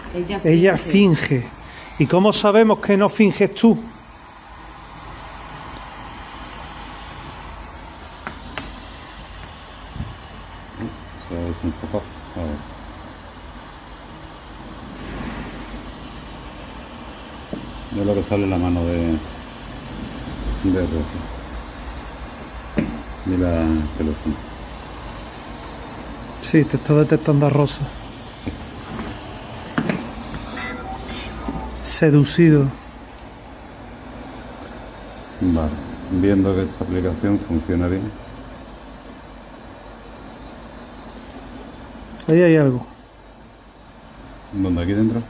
Ella finge. ¿Y cómo sabemos que no finges tú? Se ha desenfocado. A ver. De lo que sale la mano de Rosa. Mira el teléfono. Sí, te está detectando a Rosa. Sí. Seducido. Vale. Viendo que esta aplicación funciona bien. Ahí hay algo. ¿Dónde? ¿Aquí dentro?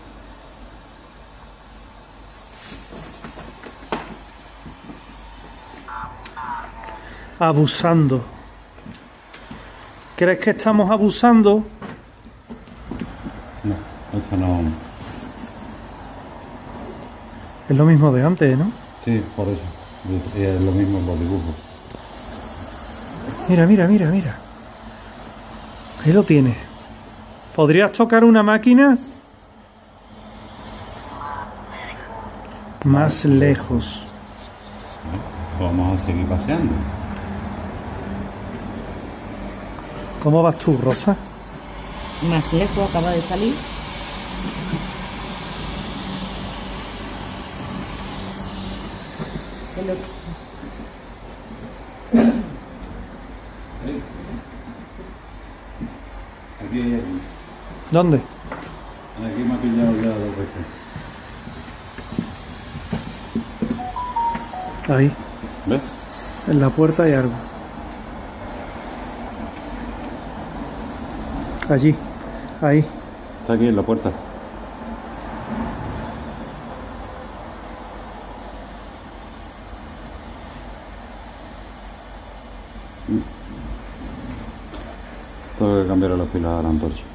Abusando. ¿Crees que estamos abusando? No, esto no. Es lo mismo de antes, ¿no? Sí, por eso. Y es lo mismo los dibujos. Mira, mira, mira, mira. Ahí lo tienes. ¿Podrías tocar una máquina? Más lejos. Pues vamos a seguir paseando. ¿Cómo vas tú, Rosa? Más lejos acaba de salir. Aquí hay alguien. ¿Dónde? Aquí me ha pillado ya 2 veces. Ahí. ¿Ves? En la puerta hay algo. Allí. Ahí. Está aquí en la puerta. Tengo que cambiar las pilas a la antorcha.